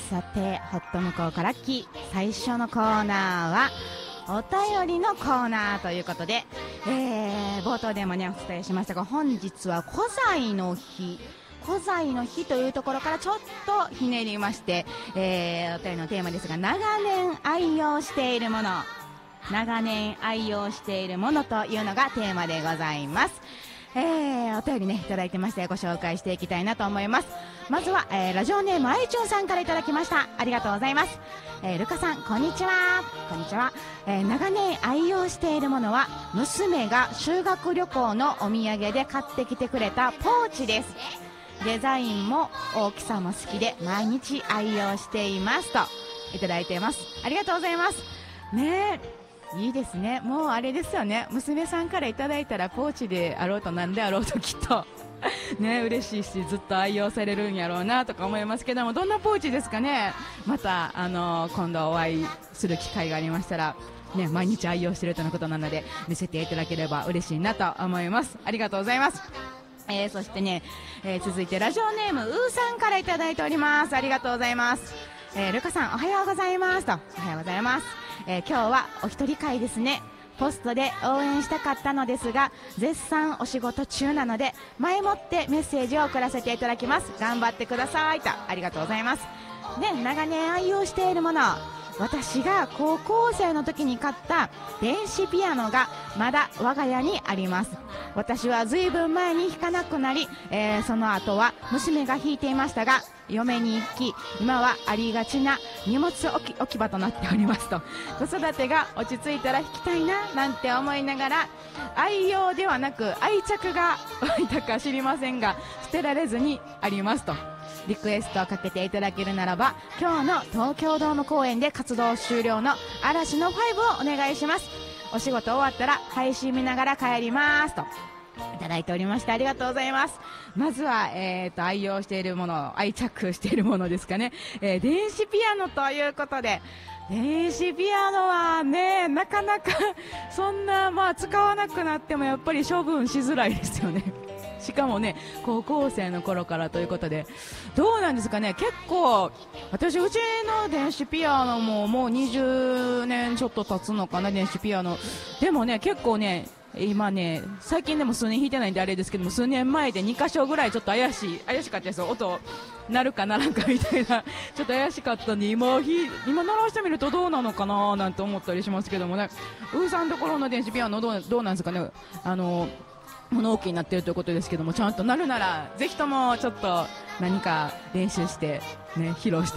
さて、ホット向こうから来、最初のコーナーはお便りのコーナーということで、冒頭でもねお伝えしましたが、本日は古材の日というところからちょっとひねりまして、お便りのテーマですが、長年愛用しているものというのがテーマでございます。お便りねいただいてまして、ご紹介していきたいなと思います。まずは、ラジオネームあいちゅんさんからいただきました。ありがとうございます。ルカさん、こんにちは。長年愛用しているものは、娘が修学旅行のお土産で買ってきてくれたポーチです。デザインも大きさも好きで毎日愛用していますといただいています。ありがとうございますね。いいですね。もうあれですよね、娘さんからいただいたらポーチであろうとなんであろうときっとね、嬉しいしずっと愛用されるんやろうなとか思いますけども、どんなポーチですかね。また今度お会いする機会がありましたらね、毎日愛用しているとのことなので見せていただければ嬉しいなと思います。ありがとうございます。そしてね、続いてラジオネームうーさんからいただいております。ありがとうございます。ルカさん、おはようございますと。おはようございます。今日はお一人会ですね。ポストで応援したかったのですが絶賛お仕事中なので前もってメッセージを送らせていただきます。頑張ってくださいと。ありがとうございます。で、長年愛用しているもの、私が高校生の時に買った電子ピアノがまだ我が家にあります。私はずいぶん前に弾かなくなり、その後は娘が弾いていましたが嫁に行き、今はありがちな荷物置き場となっておりますと。子育てが落ち着いたら弾きたいななんて思いながら、愛用ではなく愛着が湧いたか知りませんが捨てられずにありますと。リクエストをかけていただけるならば、今日の東京ドーム公演で活動終了の嵐の5をお願いします。お仕事終わったら配信見ながら帰りますといただいておりまして、ありがとうございます。まずは、愛用しているもの、愛着しているものですかね、電子ピアノということで、電子ピアノはねなかなかそんな、使わなくなってもやっぱり処分しづらいですよね。しかもね高校生の頃からということで、どうなんですかね。結構私、うちの電子ピアノももう20年ちょっと経つのかな。電子ピアノでもね結構ね今ね、最近でも数年弾いてないんであれですけども、数年前で2箇所ぐらいちょっと怪しかったですよ。音鳴るかならんかみたいなちょっと怪しかったんで、今鳴らしてみるとどうなのかななんて思ったりしますけどもね。うーさんところの電子ピアノどうなんですかね。物置になっているということですけども、ちゃんと鳴るならぜひともちょっと何か練習してね披露して